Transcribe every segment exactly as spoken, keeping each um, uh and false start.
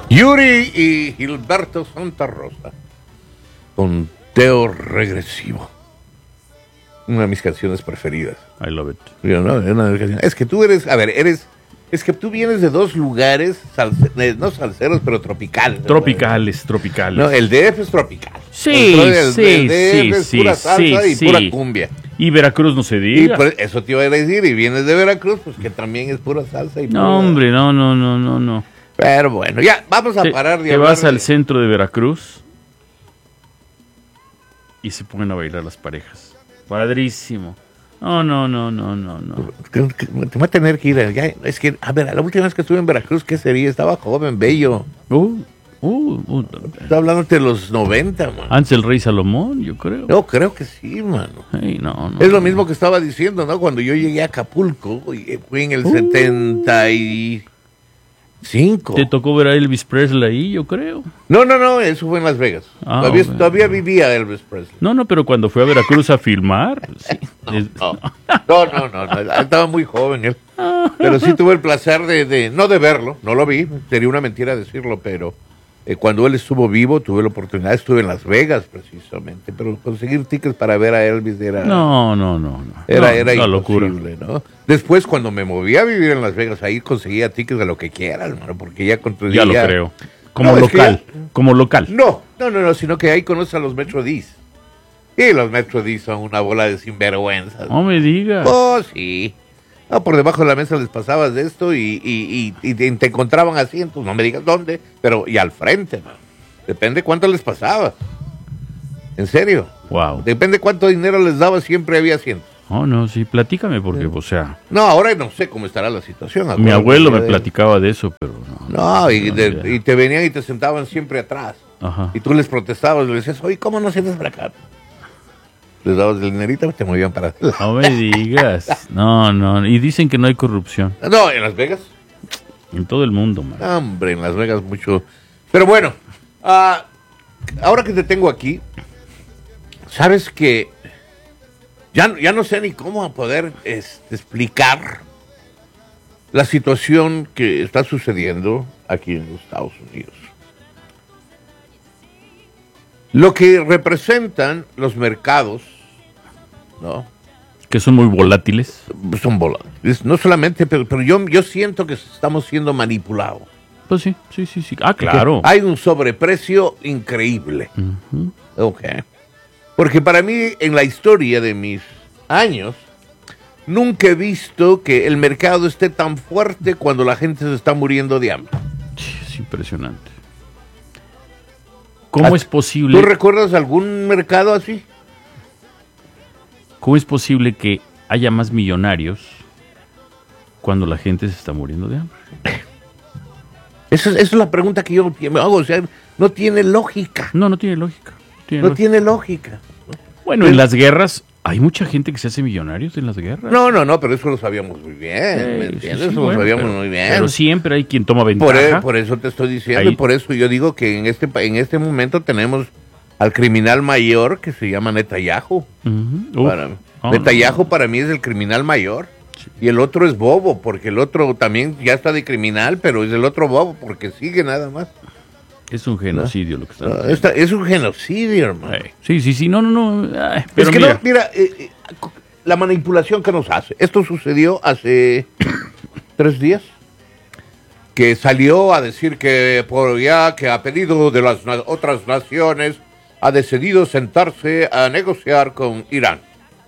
Yuri y Gilberto Santa Rosa. Conteo regresivo. Una de mis canciones preferidas. I love it. Yo, no, una de mis es que tú eres, a ver, eres, es que tú vienes de dos lugares, salse, no salseros, pero tropicales. Tropicales, ¿verdad? tropicales. No, el D F es tropical. Sí, el, sí, el D F sí, es sí, pura salsa sí, y sí. pura cumbia. Y Veracruz no se Y diga. pues, eso te iba a decir, y vienes de Veracruz, pues que también es pura salsa y pura... No, hombre, no, no, no, no, no. Pero bueno, ya, vamos a Te, parar de te hablar vas de... al centro de Veracruz y se ponen a bailar las parejas. Padrísimo. No, no, no, no, no, no. Te voy a tener que ir. Ya, es que, a ver, la última vez que estuve en Veracruz, ¿qué sería? Estaba joven, bello. Uh, uh, uh. Estaba hablando de los noventa, man. Antes el rey Salomón, yo creo. No, creo que sí, mano. Hey, no, no, es lo no. mismo que estaba diciendo, ¿no? Cuando yo llegué a Acapulco, y fui en el Uh. setenta y cinco. Te tocó ver a Elvis Presley ahí, yo creo. No, no, no, eso fue en Las Vegas. Ah, todavía, bueno. todavía vivía Elvis Presley. No, no, pero cuando fue a Veracruz a filmar. Sí. Es- No, no, no, no, no, estaba muy joven él. Pero sí tuve el placer de, de, no de verlo, no lo vi, sería una mentira decirlo, pero eh, cuando él estuvo vivo tuve la oportunidad, estuve en Las Vegas precisamente, pero conseguir tickets para ver a Elvis era No, no, no, no. era, No, era una locura. imposible, ¿no? Después cuando me moví a vivir en Las Vegas, ahí conseguía tickets de lo que quieras, hermano, porque ya conseguía... Ya lo creo. Como No, es que local, ya- como local. No, no, no, no, sino que ahí conoces a los Metro D's. Y los Metro D's son una bola de sinvergüenzas. No me digas. Oh, sí. No, por debajo de la mesa les pasabas de esto y, y, y, y te, te encontraban asientos, no me digas dónde, pero y al frente, man. Depende cuánto les pasaba. En serio. Wow. Depende cuánto dinero les daba, siempre había asientos. Oh, no, sí, platícame porque, o sea, No, ahora no sé cómo estará la situación. mi acuérdate abuelo me de- platicaba de eso, pero no. No, y, no, de- ya. y te venían y te sentaban siempre atrás. Ajá. Y tú les protestabas, le decías, oye, ¿cómo no sientes para acá? Les dabas el dinerito y te movían para atrás. No me digas. No, no. Y dicen que no hay corrupción No, en Las Vegas. en todo el mundo, man. Hombre, en Las Vegas mucho. Pero bueno, ah, ahora que te tengo aquí, sabes que ya, ya no sé ni cómo poder este, explicar la situación que está sucediendo aquí en los Estados Unidos. Lo que representan los mercados, ¿no? Que son muy volátiles. Son volátiles. No solamente, pero, pero yo, yo siento que estamos siendo manipulados. Pues sí, sí, sí, sí. Ah, claro. Hay un sobreprecio increíble. Ujú. Ok. Porque para mí, en la historia de mis años, nunca he visto que el mercado esté tan fuerte cuando la gente se está muriendo de hambre. Sí, es impresionante. ¿Cómo es ¿Tú posible? recuerdas algún mercado así? ¿Cómo es posible que haya más millonarios cuando la gente se está muriendo de hambre? Esa es, esa es la pregunta que yo me hago. O sea, no tiene lógica. No, no tiene lógica. Tiene No lógica. tiene lógica. Bueno, en las guerras, hay mucha gente que se hace millonarios en las guerras. No, no, no, pero eso lo sabíamos muy bien. Eh, ¿Me sí, entiendes? sí, eso bueno, lo sabíamos pero- muy bien. Pero siempre hay quien toma Por, ventaja. e- por eso te estoy diciendo, Ahí- y por eso yo digo que en este pa- en este momento tenemos al criminal mayor que se llama Netanyahu. Ujú. Uf. Para, Oh, Netanyahu no. para mí es el criminal mayor. Y el otro es bobo, porque el otro también ya está de criminal, pero es el otro bobo porque sigue nada más. Es un genocidio lo que están No, haciendo. esta- es un genocidio, hermano. Eh, Sí, sí, sí, no, no, no. Ay, pero es que mira, no, mira, eh, eh, la manipulación que nos hace. Esto sucedió hace tres días. Que salió a decir que por ya que a pedido de las na- otras naciones ha decidido sentarse a negociar con Irán.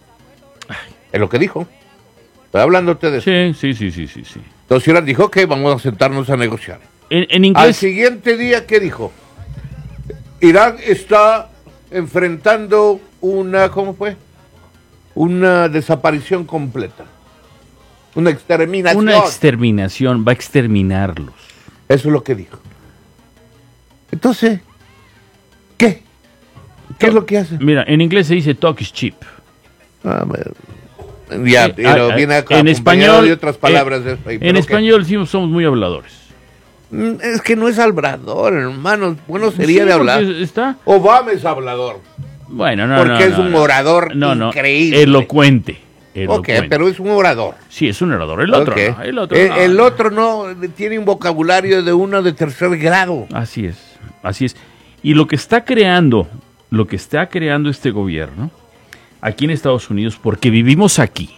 Es lo que dijo. Estoy hablándote de eso. sí, sí, sí, sí, sí, sí. Entonces Irán dijo que vamos a sentarnos a negociar. En, en Al inglés, siguiente día, ¿qué dijo? Irán está enfrentando una, ¿cómo fue? Una desaparición completa. Una exterminación. una exterminación va a exterminarlos. Eso es lo que dijo. Entonces, ¿qué? ¿Qué es lo que hace? Mira, en inglés se dice talk is cheap. Ah, bueno. Ya, Sí, pero ah, viene ah, acompañado en español, de otras palabras. de- pero En ¿qué? español sí somos muy habladores. Mm, Es que no es hablador, hermano. Bueno, sería Sí, de porque hablar. Está, Obama es hablador. bueno, no, Porque no, es no, un no. orador No, no, increíble. elocuente. Ok, pero es un orador. Sí, es un orador. El otro okay. no. El otro, el, no. el otro no tiene un vocabulario de uno de tercer grado. Así es, así es. Y lo que está creando, lo que está creando este gobierno aquí en Estados Unidos, porque vivimos aquí.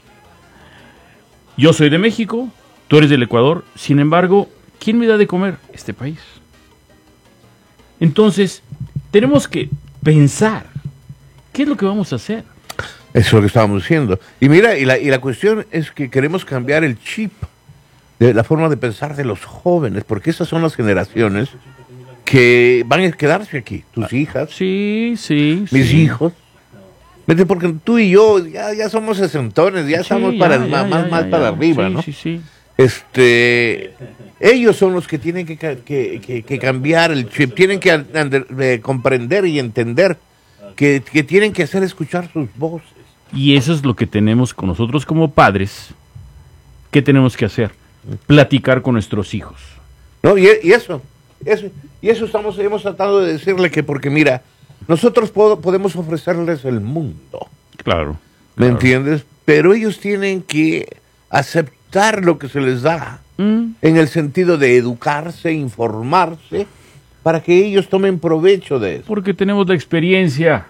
Yo soy de México, tú eres del Ecuador, sin embargo, ¿quién me da de comer? Este país. Entonces, tenemos que pensar, ¿qué es lo que vamos a hacer? Eso es lo que estábamos diciendo. Y mira, y la, y la cuestión es que queremos cambiar el chip de la forma de pensar de los jóvenes, porque esas son las generaciones que van a quedarse aquí. Tus hijas, sí, sí, mis sí. hijos. Porque tú y yo ya, ya somos sesentones, ya Sí, estamos ya, para ya, más, ya, más, ya, más ya. para arriba, sí, ¿no? Sí, sí. Este, ellos son los que tienen que, que, que, que cambiar el chip, tienen que ander, eh, comprender y entender que, que tienen que hacer escuchar sus voces. Y eso es lo que tenemos con nosotros como padres. ¿Qué tenemos que hacer? Platicar con nuestros hijos. No, y, y eso, eso, y eso estamos, hemos tratado de decirle que porque mira, nosotros pod podemos ofrecerles el mundo. Claro. ¿Me claro. entiendes? Pero ellos tienen que aceptar lo que se les da, Mm. en el sentido de educarse, informarse, para que ellos tomen provecho de eso. Porque tenemos la experiencia.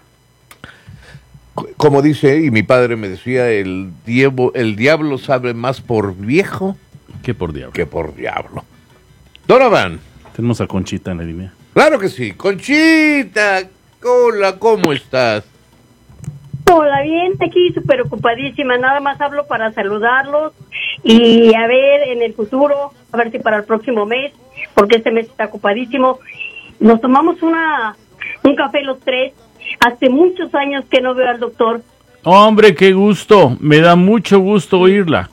Como dice, y mi padre me decía, el diablo, el diablo sabe más por viejo ¿Qué por diablo? que por diablo. Donovan. Tenemos a Conchita en la línea. Claro que sí. Conchita, hola, ¿cómo estás? Hola, bien, aquí súper ocupadísima, nada más hablo para saludarlos y a ver en el futuro, a ver si para el próximo mes, porque este mes está ocupadísimo, nos tomamos una un café los tres, hace muchos años que no veo al doctor. Hombre, qué gusto, me da mucho gusto oírla.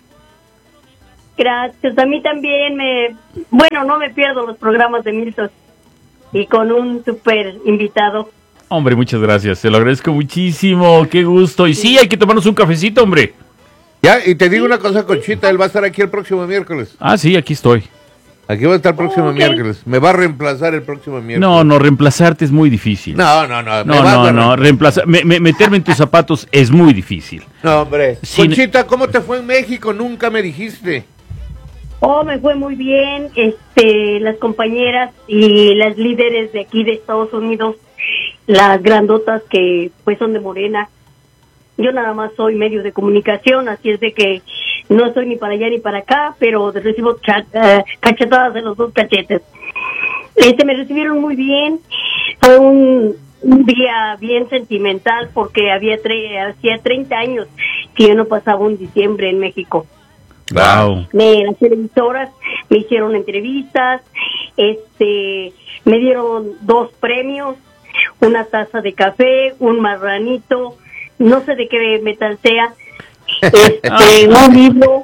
Gracias, a mí también me, bueno, no me pierdo los programas de Milton y con un súper invitado. Hombre, muchas gracias, te lo agradezco muchísimo, qué gusto. Y sí, hay que tomarnos un cafecito, hombre. Ya, y te digo una cosa, Conchita, él va a estar aquí el próximo miércoles. Ah, sí, aquí estoy. Aquí va a estar el próximo Oh, okay. miércoles. Me va a reemplazar el próximo miércoles. No, no, reemplazarte es muy difícil. No, no, no. me No, va no, a no, reemplazar, me- me- meterme en tus zapatos es muy difícil. No, hombre. Sí, Conchita, ¿cómo te fue en México? Nunca me dijiste. Oh, me fue muy bien, este, las compañeras y las líderes de aquí de Estados Unidos, las grandotas que pues son de Morena. Yo nada más soy medio de comunicación, así es de que no soy ni para allá ni para acá, pero recibo cha- uh, cachetadas de los dos cachetes. Este, me recibieron muy bien, fue un, un día bien sentimental porque había tre- hacía treinta años que yo no pasaba un diciembre en México. Wow. Me, las televisoras me hicieron entrevistas, este, me dieron dos premios, una taza de café, un marranito, no sé de qué metal sea, este, un libro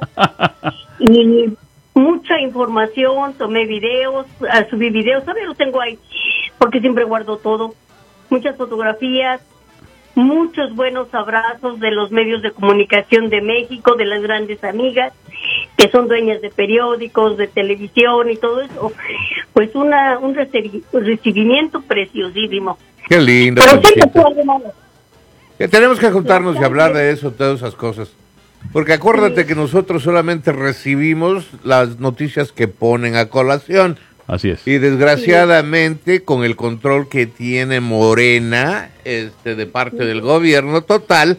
y mucha información, tomé videos, ah, subí videos, todavía los tengo ahí, porque siempre guardo todo, muchas fotografías, muchos buenos abrazos de los medios de comunicación de México, de las grandes amigas, que son dueñas de periódicos, de televisión y todo eso. Pues una un recibi- recibimiento preciosísimo. Qué lindo, Pero sí Conchita. que fue algo malo. Que tenemos que juntarnos y hablar de eso, todas esas cosas. Porque acuérdate que nosotros solamente recibimos las noticias que ponen a colación. Así es. Y desgraciadamente, con el control que tiene Morena, este, de parte del gobierno total,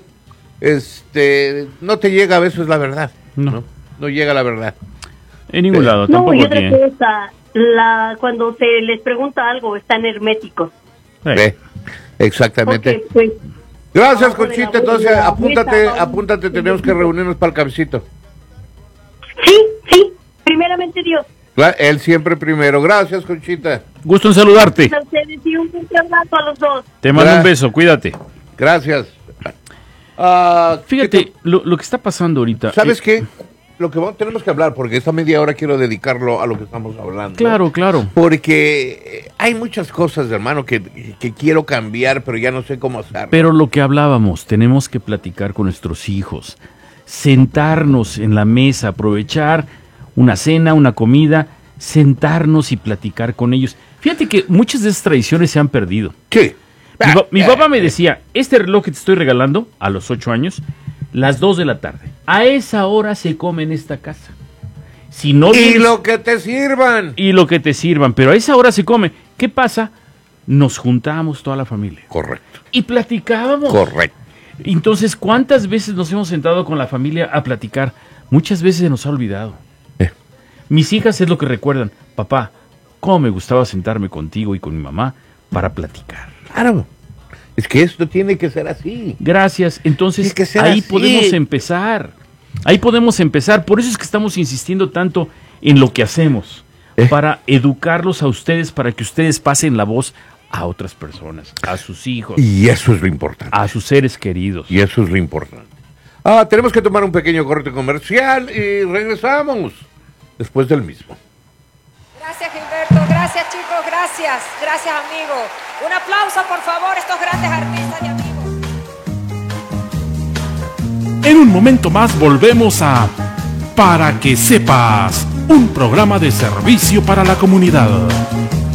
este, no te llega a veces la verdad. No. No, no llega la verdad. En ningún lado, No, tampoco y otra aquí. cosa, la, cuando se les pregunta algo, están herméticos. Eh. Ve, exactamente. Porque, pues, Gracias, abajo de la Conchita. Entonces, bolsa, apúntate, vamos. apúntate, tenemos que reunirnos para el cafecito. sí, sí, primeramente Dios. Cla- Él siempre primero. Gracias, Conchita. Gusto en saludarte. A ustedes y un fuerte abrazo a los dos. Te mando Gra- un beso, cuídate. Gracias. Ah, Fíjate, ¿qué lo, lo que está pasando ahorita. te- ¿Sabes eh, qué? Lo que vamos- tenemos que hablar, porque esta media hora quiero dedicarlo a lo que estamos hablando. Claro, claro. Porque eh, hay muchas cosas, hermano, que, que quiero cambiar, pero ya no sé cómo hacerlo. Pero lo que hablábamos, tenemos que platicar con nuestros hijos, sentarnos en la mesa, aprovechar una cena, una comida, sentarnos y platicar con ellos. Fíjate que muchas de esas tradiciones se han perdido. Sí. Mi, pa- mi Ah, papá me eh, decía, este reloj que te estoy regalando a los ocho años, las dos de la tarde. A esa hora se come en esta casa. Si no Y vienes- lo que te sirvan. y lo que te sirvan, pero a esa hora se come. ¿Qué pasa? Nos juntamos toda la familia Correcto, y platicábamos. correcto. Entonces, ¿cuántas veces nos hemos sentado con la familia a platicar? Muchas veces se nos ha olvidado. Eh. Mis hijas es lo que recuerdan. Papá, cómo me gustaba sentarme contigo y con mi mamá para platicar. Claro. Es que esto tiene que ser así. Gracias. Entonces, Tiene que ser ahí así. podemos empezar. Ahí podemos empezar. Por eso es que estamos insistiendo tanto en lo que hacemos. Eh. Para educarlos a ustedes, para que ustedes pasen la voz a otras personas, a sus hijos, Y eso es lo importante. a sus seres queridos. Y eso es lo importante. Ah, tenemos que tomar un pequeño corte comercial y regresamos después del mismo. Gracias, Gilberto. Gracias, chicos. Gracias. Gracias, amigos. Un aplauso, por favor, estos grandes artistas y amigos. En un momento más volvemos a Para que sepas, un programa de servicio para la comunidad.